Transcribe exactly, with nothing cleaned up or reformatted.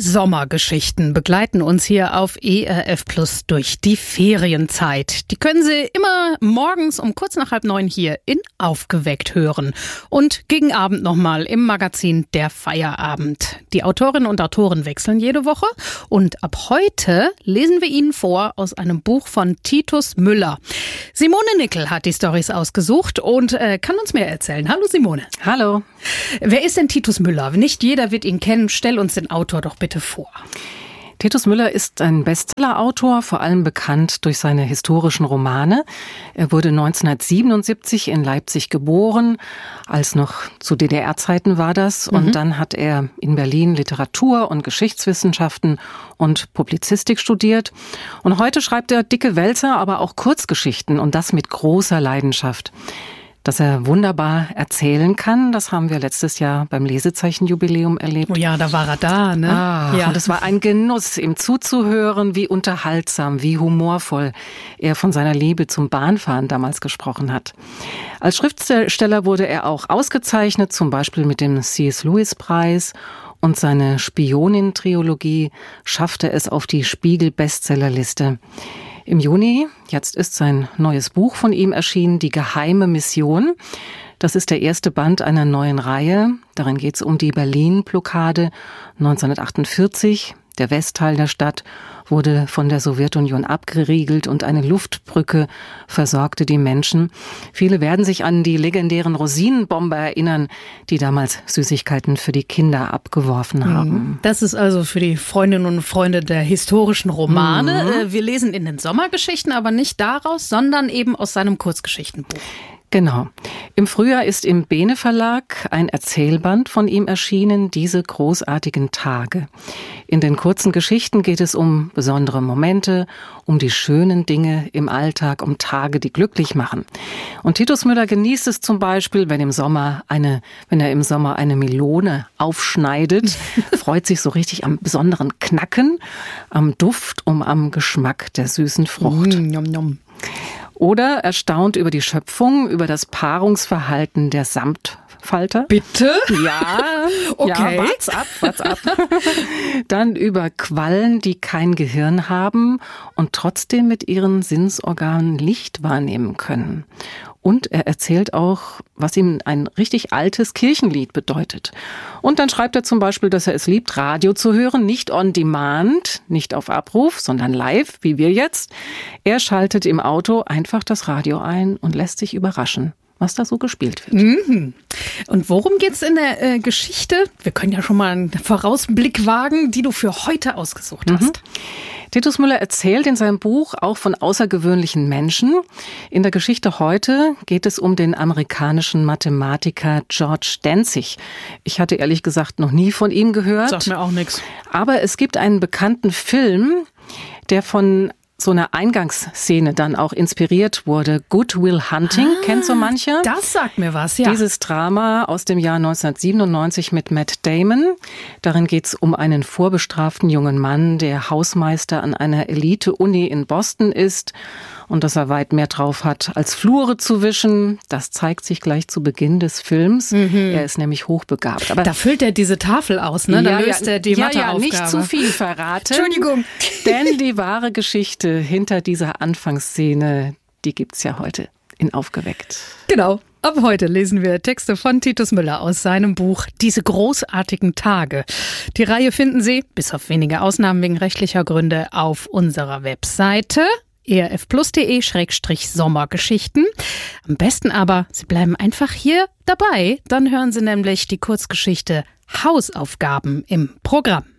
Sommergeschichten begleiten uns hier auf E R F Plus durch die Ferienzeit. Die können Sie immer morgens um kurz nach halb neun hier in Aufgeweckt hören. Und gegen Abend nochmal im Magazin Der Feierabend. Die Autorinnen und Autoren wechseln jede Woche. Und ab heute lesen wir Ihnen vor aus einem Buch von Titus Müller. Simone Nickel hat die Storys ausgesucht und äh, kann uns mehr erzählen. Hallo Simone. Hallo. Wer ist denn Titus Müller? Nicht jeder wird ihn kennen. Stell uns den Autor doch bitte vor. Titus Müller ist ein Bestsellerautor, vor allem bekannt durch seine historischen Romane. Er wurde neunzehnhundertsiebenundsiebzig in Leipzig geboren, als noch zu D D R-Zeiten war das. Mhm. Und dann hat er in Berlin Literatur- und Geschichtswissenschaften und Publizistik studiert. Und heute schreibt er dicke Wälzer, aber auch Kurzgeschichten und das mit großer Leidenschaft. Dass er wunderbar erzählen kann, das haben wir letztes Jahr beim Lesezeichenjubiläum erlebt. Oh ja, da war er da, ne? Ah, ja. Und es war ein Genuss, ihm zuzuhören, wie unterhaltsam, wie humorvoll er von seiner Liebe zum Bahnfahren damals gesprochen hat. Als Schriftsteller wurde er auch ausgezeichnet, zum Beispiel mit dem C S Lewis-Preis. Und seine Spionin-Trilogie schaffte es auf die Spiegel-Bestsellerliste. Im Juni, jetzt ist sein neues Buch von ihm erschienen, Die geheime Mission. Das ist der erste Band einer neuen Reihe. Darin geht es um die Berlin-Blockade neunzehnhundertachtundvierzig. Der Westteil der Stadt wurde von der Sowjetunion abgeriegelt und eine Luftbrücke versorgte die Menschen. Viele werden sich an die legendären Rosinenbomber erinnern, die damals Süßigkeiten für die Kinder abgeworfen haben. Das ist also für die Freundinnen und Freunde der historischen Romane. Mhm. Wir lesen in den Sommergeschichten aber nicht daraus, sondern eben aus seinem Kurzgeschichtenbuch. Genau. Im Frühjahr ist im Bene Verlag ein Erzählband von ihm erschienen, Diese großartigen Tage. In den kurzen Geschichten geht es um besondere Momente, um die schönen Dinge im Alltag, um Tage, die glücklich machen. Und Titus Müller genießt es zum Beispiel, wenn im Sommer eine, wenn er im Sommer eine Melone aufschneidet, freut sich so richtig am besonderen Knacken, am Duft und am Geschmack der süßen Frucht. Mm, nom, nom. Oder erstaunt über die Schöpfung, über das Paarungsverhalten der Samtfalter. Bitte? Ja, okay. Ja, wart's ab, wart's ab. Dann über Quallen, die kein Gehirn haben und trotzdem mit ihren Sinnsorganen Licht wahrnehmen können. Und er erzählt auch, was ihm ein richtig altes Kirchenlied bedeutet. Und dann schreibt er zum Beispiel, dass er es liebt, Radio zu hören, nicht on demand, nicht auf Abruf, sondern live, wie wir jetzt. Er schaltet im Auto einfach das Radio ein und lässt sich überraschen, was da so gespielt wird. Mhm. Und worum geht's in der äh, Geschichte? Wir können ja schon mal einen Vorausblick wagen, die du für heute ausgesucht hast. Mhm. Titus Müller erzählt in seinem Buch auch von außergewöhnlichen Menschen. In der Geschichte heute geht es um den amerikanischen Mathematiker George Danzig. Ich hatte ehrlich gesagt noch nie von ihm gehört. Sagt mir auch nichts. Aber es gibt einen bekannten Film, der von so einer Eingangsszene dann auch inspiriert wurde. Good Will Hunting, ah, kennt so mancher? Das sagt mir was, ja. Dieses Drama aus dem Jahr neunzehnhundertsiebenundneunzig mit Matt Damon. Darin geht es um einen vorbestraften jungen Mann, der Hausmeister an einer Elite-Uni in Boston ist und dass er weit mehr drauf hat, als Flure zu wischen. Das zeigt sich gleich zu Beginn des Films. Mhm. Er ist nämlich hochbegabt. Aber da füllt er diese Tafel aus, ne? Da ja, löst ja, er die ja, Matheaufgabe. Ja, nicht zu viel verraten. Entschuldigung. Denn die wahre Geschichte hinter dieser Anfangsszene, die gibt's ja heute in Aufgeweckt. Genau. Ab heute lesen wir Texte von Titus Müller aus seinem Buch Diese großartigen Tage. Die Reihe finden Sie, bis auf wenige Ausnahmen wegen rechtlicher Gründe, auf unserer Webseite e r f plus punkt d e schrägstrich Sommergeschichten. Am besten aber, Sie bleiben einfach hier dabei. Dann hören Sie nämlich die Kurzgeschichte Hausaufgaben im Programm.